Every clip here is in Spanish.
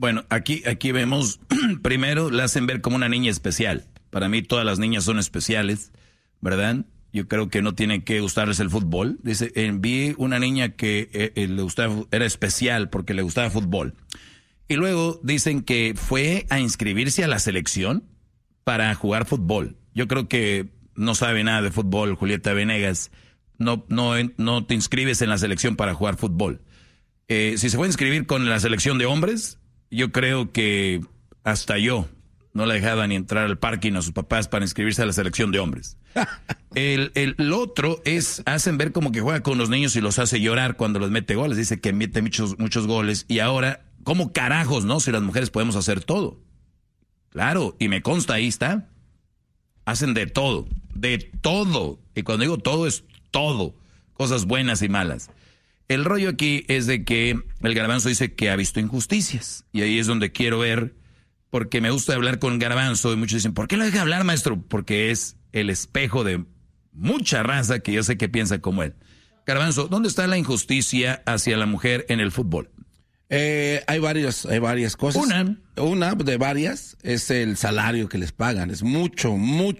Bueno, aquí vemos, primero la hacen ver como una niña especial. Para mí todas las niñas son especiales, ¿verdad? Yo creo que no tiene que gustarles el fútbol. Dice, vi una niña que le gustaba, era especial porque le gustaba fútbol. Y luego dicen que fue a inscribirse a la selección para jugar fútbol. Yo creo que no sabe nada de fútbol, Julieta Venegas. No te inscribes en la selección para jugar fútbol. Si se fue a inscribir con la selección de hombres, yo creo que hasta yo no la dejaba ni entrar al parking a sus papás para inscribirse a la selección de hombres. El otro es, hacen ver como que juega con los niños y los hace llorar cuando los mete goles. Dice que mete muchos goles. Y ahora, ¿cómo carajos, no? Si las mujeres podemos hacer todo. Claro, y me consta, ahí está. Hacen de todo. Y cuando digo todo, es todo. Cosas buenas y malas. El rollo aquí es de que el Garbanzo dice que ha visto injusticias. Y ahí es donde quiero ver, porque me gusta hablar con Garbanzo. Y muchos dicen, ¿por qué lo deja hablar, maestro? Porque es el espejo de mucha raza que yo sé que piensa como él. Garbanzo, ¿dónde está la injusticia hacia la mujer en el fútbol? Hay varias cosas. Una de varias es el salario que les pagan. Es mucho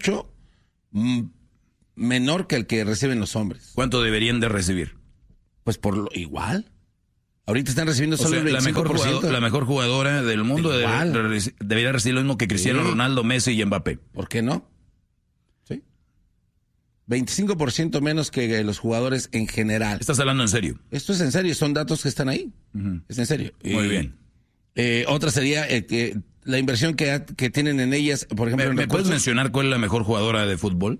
menor que el que reciben los hombres. ¿Cuánto deberían de recibir? Pues igual. Ahorita están recibiendo solo el 25%. La mejor jugadora del mundo debería recibir lo mismo que Cristiano Ronaldo, Messi y Mbappé. ¿Por qué no? Sí. 25% menos que los jugadores en general. ¿Estás hablando en serio? Esto es en serio, son datos que están ahí. Es en serio. Muy bien. Otra sería que la inversión que tienen en ellas, por ejemplo... ¿Me puedes mencionar cuál es la mejor jugadora de fútbol?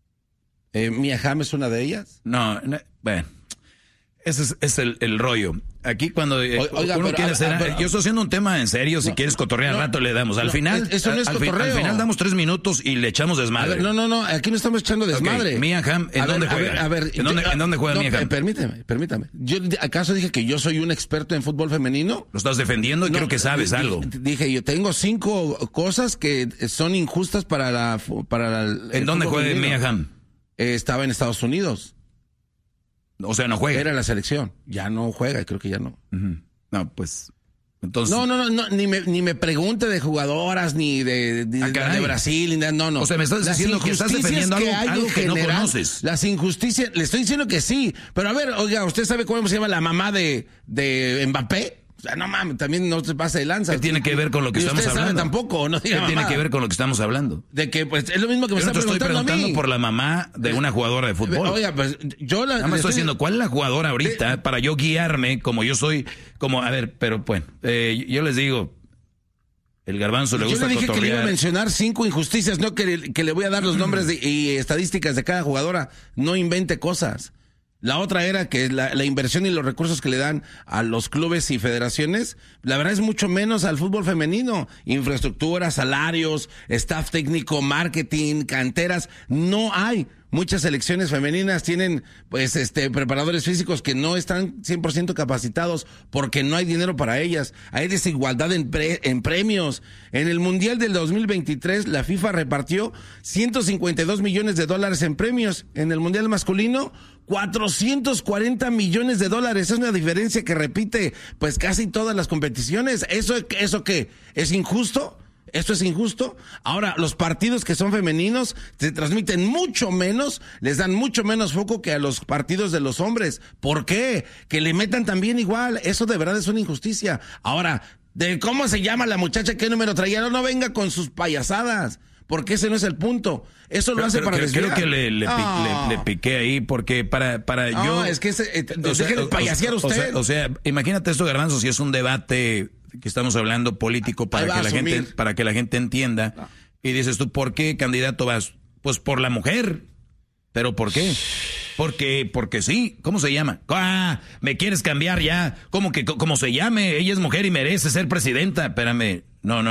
Mia Hamm es una de ellas. No, bueno... Ese es el rollo. Aquí cuando Oiga, uno quiere hacer... Yo estoy haciendo un tema en serio, si quieres cotorrear rato le damos. Al final, eso no es cotorreo. Al final damos 3 minutos y le echamos desmadre. No, aquí no estamos echando desmadre. Okay. Mia Hamm, ¿en dónde juega? ¿En dónde juega Mia Hamm? Permítame. ¿Yo acaso dije que yo soy un experto en fútbol femenino? Lo estás defendiendo y creo que sabes algo. Dije, yo tengo 5 cosas que son injustas para la ¿En dónde juega Mia Hamm? Estaba en Estados Unidos. O sea, no juega. Era la selección. Ya no juega, creo que ya no. No, pues... Entonces... No, ni me pregunte de jugadoras, ni de Brasil, ni no. O sea, me estás diciendo que estás defendiendo algo que no conoces. Las injusticias, le estoy diciendo que sí. Pero a ver, oiga, ¿usted sabe cómo se llama la mamá de Mbappé? O sea, no mames, también no se pase de lanza. ¿Qué tiene que ver con lo que estamos hablando? Tampoco, no diga ¿Qué tiene que ver con lo que estamos hablando? De que, pues, es lo mismo que me está preguntando. Yo no te estoy preguntando a mí. por la mamá de una jugadora de fútbol. Oiga, pues, Nada más estoy diciendo, ¿cuál es la jugadora ahorita para yo guiarme como yo soy? A ver, pero bueno, yo les digo, el Garbanzo le gusta cotorrear. Yo le dije que le iba a mencionar 5 injusticias, no que le voy a dar los nombres y estadísticas de cada jugadora. No invente cosas. La otra era que la inversión y los recursos que le dan a los clubes y federaciones, la verdad es mucho menos al fútbol femenino. Infraestructura, salarios, staff técnico, marketing, canteras, no hay. Muchas selecciones femeninas tienen, pues, preparadores físicos que no están 100% capacitados porque no hay dinero para ellas. Hay desigualdad en premios. En el Mundial del 2023, la FIFA repartió $152 millones en premios. En el Mundial masculino, $440 millones. Es una diferencia que repite, pues, casi todas las competiciones. ¿Eso qué? ¿Es injusto? ¿Esto es injusto? Ahora, los partidos que son femeninos se transmiten mucho menos, les dan mucho menos foco que a los partidos de los hombres. ¿Por qué? Que le metan también igual. Eso de verdad es una injusticia. Ahora, de cómo se llama la muchacha, qué número traía, no venga con sus payasadas. Porque ese no es el punto. Eso lo hace para desviar. Creo que le piqué ahí porque para yo... No, es que deje de payasear usted. O sea, imagínate esto, Garbanzo, si es un debate que estamos hablando político para que la gente entienda. No. Y dices tú, ¿por qué candidato vas? Pues por la mujer. ¿Pero por qué? Porque sí. ¿Cómo se llama? ¿Me quieres cambiar ya? ¿Cómo que cómo se llame? Ella es mujer y merece ser presidenta. Espérame. No.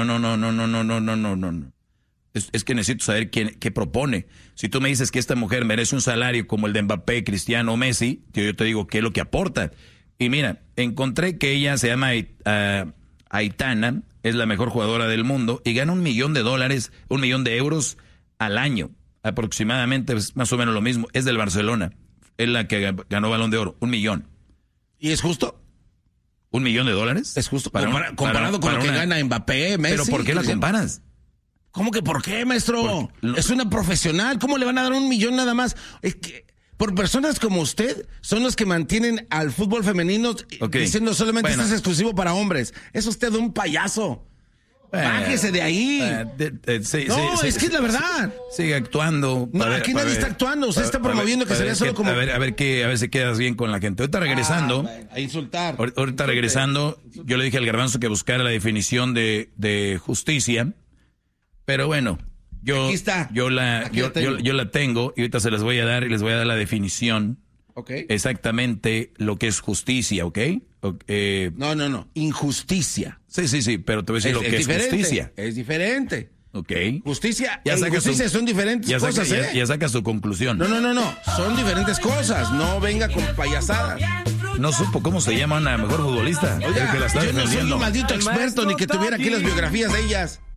Es que necesito saber qué propone. Si tú me dices que esta mujer merece un salario como el de Mbappé, Cristiano o Messi, yo te digo qué es lo que aporta. Y mira, encontré que ella se llama Aitana, es la mejor jugadora del mundo y gana $1 millón, $1 millón al año. Aproximadamente, pues, más o menos lo mismo. Es del Barcelona. Es la que ganó Balón de Oro, $1 millón. ¿Y es justo? ¿$1 millón? Es justo, comparado con lo que gana Mbappé, Messi. ¿Pero por qué la comparas? ¿Cómo que por qué, maestro? Es una profesional, ¿cómo le van a dar $1 millón nada más? Es que por personas como usted son los que mantienen al fútbol femenino diciendo solamente esto es exclusivo para hombres. Es usted un payaso. Bájese de ahí. Es que es la verdad. Sigue actuando. No, aquí nadie está actuando. Usted está promoviendo que sería solo como... A ver si quedas bien con la gente. Ahorita regresando... a insultar. Ahorita regresando, yo le dije al Garbanzo que buscara la definición de justicia. Pero bueno, aquí está. Yo la tengo y ahorita se las voy a dar y les voy a dar la definición. Exactamente lo que es justicia, ¿ok? No. Injusticia. Sí, pero te voy a decir lo que es justicia. Es diferente. Ok. Justicia y injusticia son diferentes cosas, Ya saca su conclusión. No. Son diferentes cosas. No venga con payasadas. No supo cómo se llama una mejor futbolista. Oiga, yo no soy un maldito experto ni que tuviera aquí las biografías de ellas.